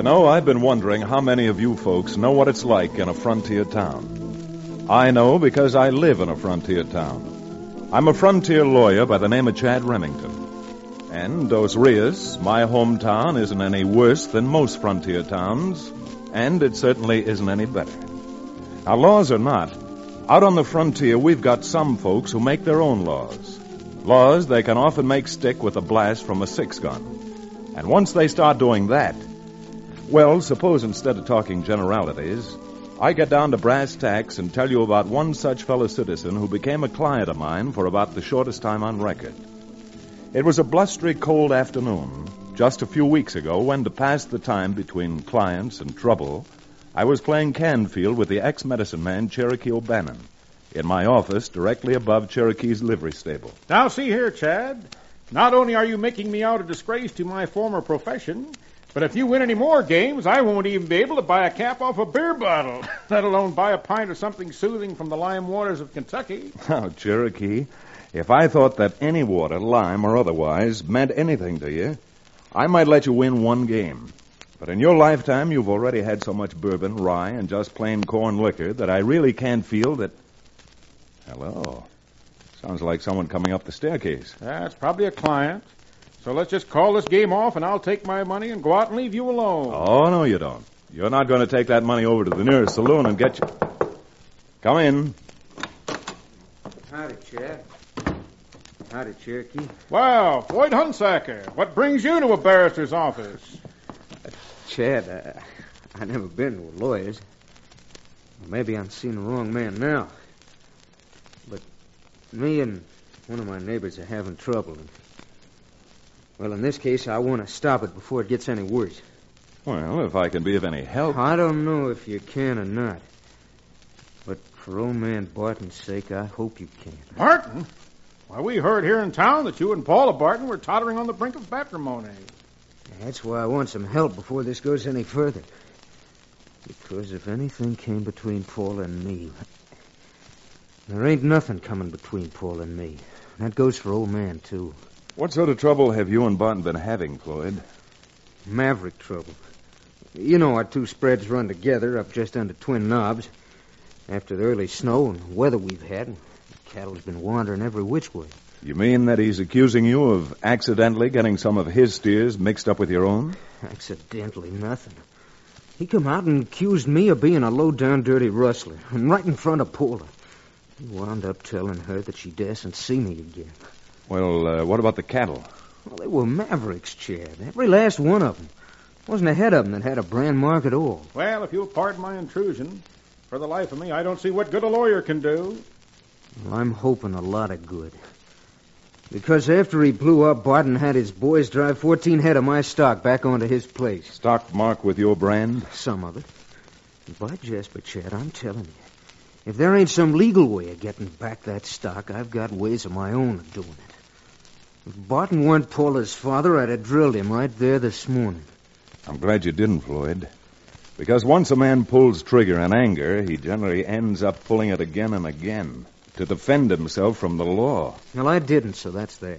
know, I've been wondering how many of you folks know what it's like in a frontier town. I know because I live in a frontier town. I'm a frontier lawyer by the name of Chad Remington. And Dos Rios, my hometown, isn't any worse than most frontier towns, and it certainly isn't any better. Now, laws or not, out on the frontier we've got some folks who make their own laws. Laws they can often make stick with a blast from a six-gun. And once they start doing that, well, suppose instead of talking generalities, I get down to brass tacks and tell you about one such fellow citizen who became a client of mine for about the shortest time on record. It was a blustery, cold afternoon, just a few weeks ago, when to pass the time between clients and trouble, I was playing Canfield with the ex-medicine man, Cherokee O'Bannon, in my office directly above Cherokee's livery stable. Now, see here, Chad. Not only are you making me out a disgrace to my former profession, but if you win any more games, I won't even be able to buy a cap off a beer bottle, let alone buy a pint of something soothing from the lime waters of Kentucky. Now, Cherokee, if I thought that any water, lime or otherwise, meant anything to you, I might let you win one game. But in your lifetime, you've already had so much bourbon, rye, and just plain corn liquor that I really can't feel that... Hello. Sounds like someone coming up the staircase. That's probably a client. So let's just call this game off, and I'll take my money and go out and leave you alone. Oh, no, you don't. You're not going to take that money over to the nearest saloon and get you... Come in. Howdy, Chad. Howdy, Cherokee. Wow, Floyd Hunsaker, what brings you to a barrister's office? Chad, I never been to a lawyer's. Maybe I'm seeing the wrong man now. But me and one of my neighbors are having trouble. Well, in this case, I want to stop it before it gets any worse. Well, if I can be of any help... I don't know if you can or not. But for old man Barton's sake, I hope you can. Barton? Why, we heard here in town that you and Paula Barton were tottering on the brink of matrimony. That's why I want some help before this goes any further. Because if anything came between Paula and me... There ain't nothing coming between Paula and me. That goes for old man, too. What sort of trouble have you and Barton been having, Floyd? Maverick trouble. You know our two spreads run together up just under Twin Knobs. After the early snow and weather we've had, the cattle's been wandering every which way. You mean that he's accusing you of accidentally getting some of his steers mixed up with your own? Accidentally nothing. He come out and accused me of being a low-down, dirty rustler, and right in front of Paula. He wound up telling her that she dassn't see me again. Well, what about the cattle? Well, they were mavericks, Chad. Every last one of them. Wasn't a head of them that had a brand mark at all. Well, if you'll pardon my intrusion, for the life of me, I don't see what good a lawyer can do. Well, I'm hoping a lot of good. Because after he blew up, Barton had his boys drive 14 head of my stock back onto his place. Stock marked with your brand? Some of it. And by Jasper, Chad, I'm telling you, if there ain't some legal way of getting back that stock, I've got ways of my own of doing it. If Barton weren't Paula's father, I'd have drilled him right there this morning. I'm glad you didn't, Floyd. Because once a man pulls trigger in anger, he generally ends up pulling it again and again to defend himself from the law. Well, I didn't, so that's there.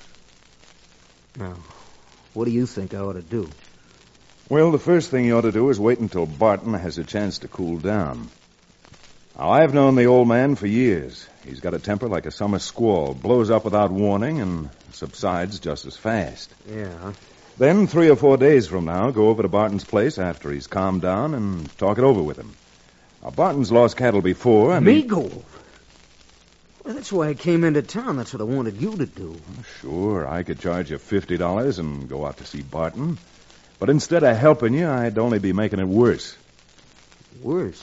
Now, what do you think I ought to do? Well, the first thing you ought to do is wait until Barton has a chance to cool down. Now, I've known the old man for years. He's got a temper like a summer squall, blows up without warning, and subsides just as fast. Yeah. Then, 3 or 4 days from now, go over to Barton's place after he's calmed down and talk it over with him. Now, Barton's lost cattle before, and... Me go over? Well, that's why I came into town. That's what I wanted you to do. Sure, I could charge you $50 and go out to see Barton. But instead of helping you, I'd only be making it worse. Worse?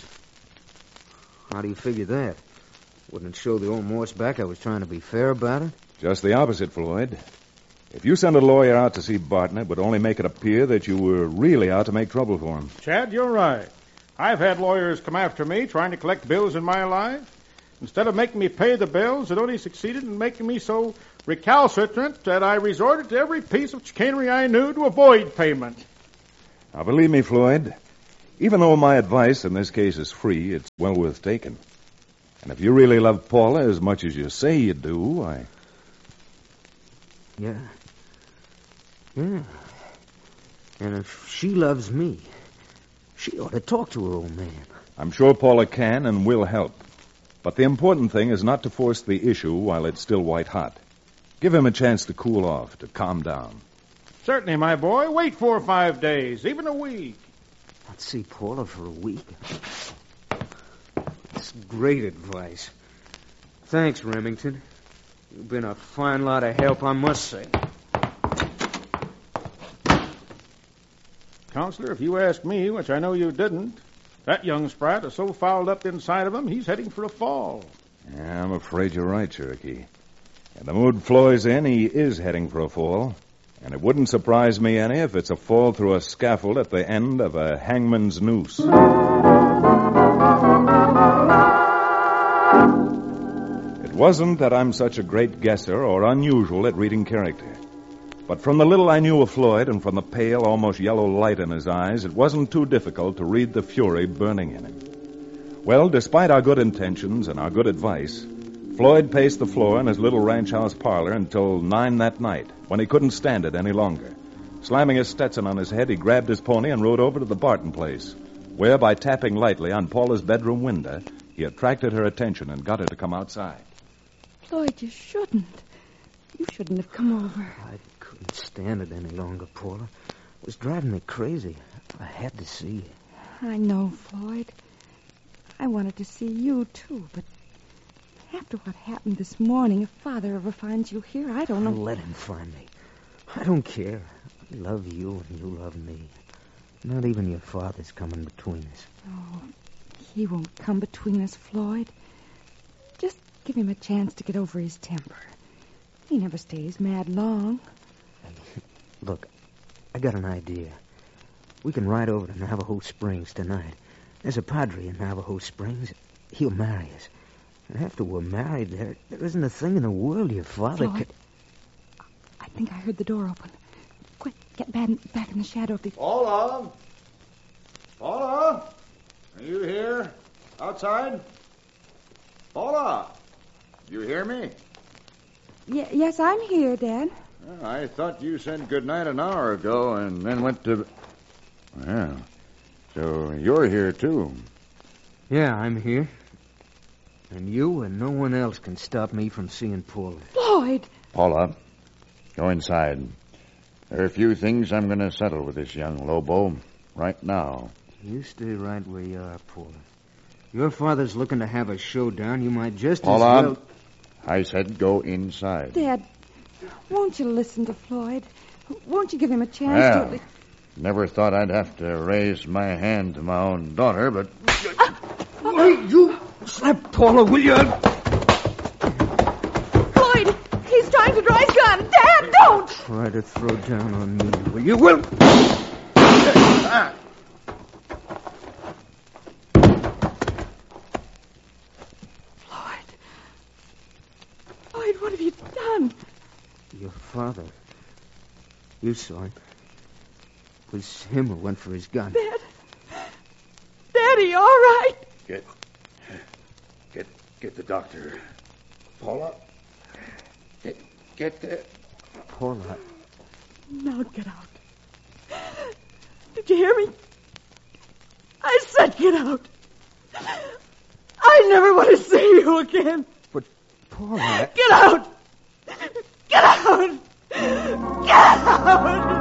How do you figure that? Wouldn't it show the old Morse back I was trying to be fair about it? Just the opposite, Floyd. If you send a lawyer out to see Barton, it would only make it appear that you were really out to make trouble for him. Chad, you're right. I've had lawyers come after me trying to collect bills in my life. Instead of making me pay the bills, it only succeeded in making me so recalcitrant that I resorted to every piece of chicanery I knew to avoid payment. Now, believe me, Floyd, even though my advice in this case is free, it's well worth taking. And if you really love Paula as much as you say you do, Yeah, And if she loves me, she ought to talk to her old man. I'm sure Paula can and will help. But the important thing is not to force the issue while it's still white hot. Give him a chance to cool off, to calm down. Certainly, my boy. Wait 4 or 5 days, even a week. Not see Paula for a week. That's great advice. Thanks, Remington. You've been a fine lot of help, I must say. Counselor, if you ask me, which I know you didn't, that young sprat is so fouled up inside of him, he's heading for a fall. Yeah, I'm afraid you're right, Cherokee. In the mood Floyd's in, he is heading for a fall. And it wouldn't surprise me any if it's a fall through a scaffold at the end of a hangman's noose. It wasn't that I'm such a great guesser or unusual at reading character. But from the little I knew of Floyd and from the pale, almost yellow light in his eyes, it wasn't too difficult to read the fury burning in him. Well, despite our good intentions and our good advice, Floyd paced the floor in his little ranch house parlor until 9 that night, when he couldn't stand it any longer. Slamming his Stetson on his head, he grabbed his pony and rode over to the Barton place, where, by tapping lightly on Paula's bedroom window, he attracted her attention and got her to come outside. Floyd, you shouldn't. You shouldn't have come over. I couldn't stand it any longer, Paula. It was driving me crazy. I had to see you. I know, Floyd. I wanted to see you, too, but after what happened this morning, if Father ever finds you here, I don't know. Let him find me. I don't care. I love you and you love me. Not even your father's coming between us. Oh, he won't come between us, Floyd. Just give him a chance to get over his temper. He never stays mad long. Look, I got an idea. We can ride over to Navajo Springs tonight. There's a padre in Navajo Springs. He'll marry us. And after we're married, there isn't a thing in the world your father Floyd, could... I think I heard the door open. Quick, get back in the shadow of the... Paula? Paula? Are you here? Outside? Paula? You hear me? Yes, I'm here, Dad. Well, I thought you said goodnight an hour ago and then went to... Well, so you're here, too. Yeah, I'm here. And you and no one else can stop me from seeing Paula. Floyd! Paula, go inside. There are a few things I'm going to settle with this young Lobo right now. You stay right where you are, Paula. Your father's looking to have a showdown. You might just Paula, as well... I said go inside. Dad, won't you listen to Floyd? Won't you give him a chance Well, never thought I'd have to raise my hand to my own daughter, but... Wait, you slap Paula, will you? Floyd, he's trying to draw his gun. Dad, don't! Try to throw down on me, will you? Will... Floyd, what have you done? Your father. You saw him. It was him who went for his gun. Dad. Daddy, all right? Get the doctor. Paula, get the... Paula. Now get out. Did you hear me? I said get out. I never want to see you again. But, Paula... Get out! Get out! Get out!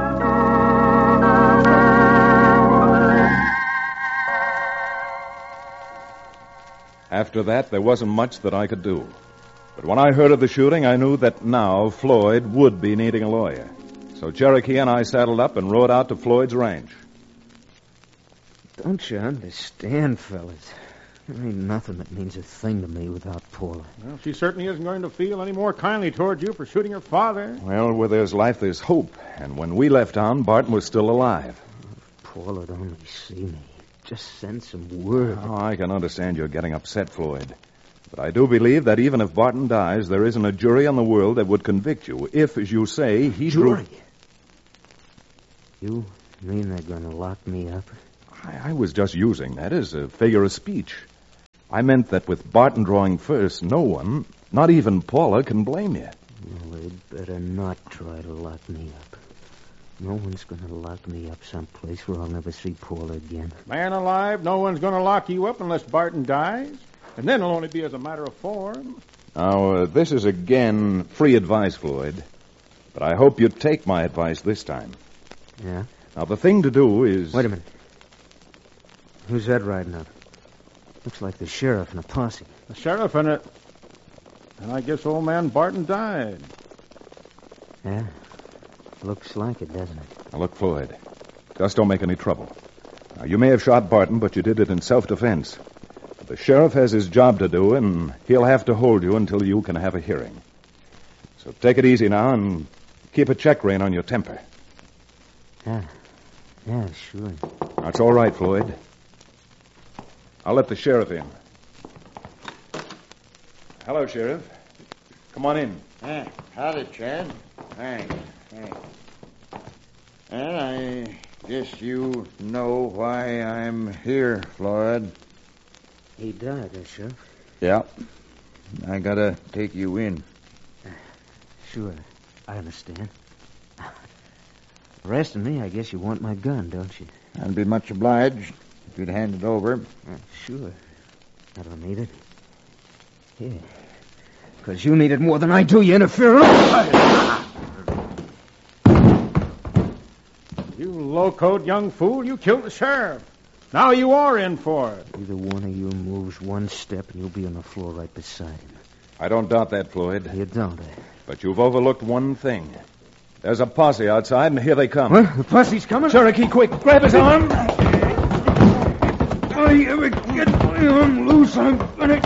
After that, there wasn't much that I could do. But when I heard of the shooting, I knew that now Floyd would be needing a lawyer. So Cherokee and I saddled up and rode out to Floyd's ranch. Don't you understand, fellas? There ain't nothing that means a thing to me without Paula. Well, she certainly isn't going to feel any more kindly toward you for shooting her father. Well, where there's life, there's hope. And when we left town, Barton was still alive. If Paula'd only see me. Just send some word. Oh, I can understand you're getting upset, Floyd. But I do believe that even if Barton dies, there isn't a jury in the world that would convict you if, as you say, he Jury? You mean they're going to lock me up? I was just using that as a figure of speech. I meant that with Barton drawing first, no one, not even Paula, can blame you. Well, they'd better not try to lock me up. No one's going to lock me up someplace where I'll never see Paula again. Man alive, no one's going to lock you up unless Barton dies. And then it'll only be as a matter of form. Now, this is again free advice, Floyd. But I hope you take my advice this time. Yeah? Now, the thing to do is... Wait a minute. Who's that riding up? Looks like the sheriff and a posse. The sheriff and it. And I guess old man Barton died. Yeah. Looks like it, doesn't it? Now, look, Floyd, just don't make any trouble. Now, you may have shot Barton, but you did it in self-defense. The sheriff has his job to do, and he'll have to hold you until you can have a hearing. So take it easy now and keep a check rein on your temper. Yeah, sure. That's all right, Floyd. I'll let the sheriff in. Hello, Sheriff. Come on in. Howdy, Chad. Thanks. And I guess you know why I'm here, Floyd. He died, Sheriff? Yeah. I gotta take you in. Sure, I understand. Arresting me, I guess you want my gun, don't you? I'd be much obliged if you'd hand it over. Sure. I don't need it. Here. Because you need it more than I do, you interferer. You low-code young fool, you killed the sheriff. Now you are in for it. Either one of you moves one step and you'll be on the floor right beside him. I don't doubt that, Floyd. You don't, eh? But you've overlooked one thing. There's a posse outside, and here they come. What? The posse's coming? Cherokee, quick, grab his arm. I ever get my arm loose, I'm gonna...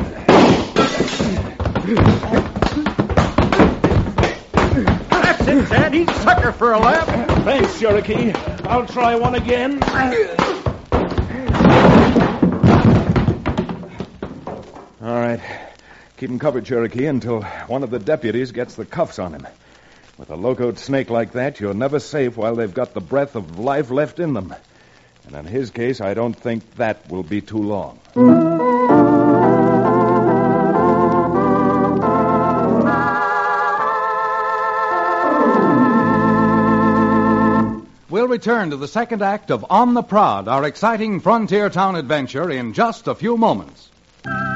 That's it, Dad. He's a sucker for a laugh. Thanks, Cherokee. I'll try one again. All right. Keep him covered, Cherokee, until one of the deputies gets the cuffs on him. With a locoed snake like that, you're never safe while they've got the breath of life left in them. And in his case, I don't think that will be too long. We'll return to the second act of On the Prod, our exciting frontier town adventure, in just a few moments.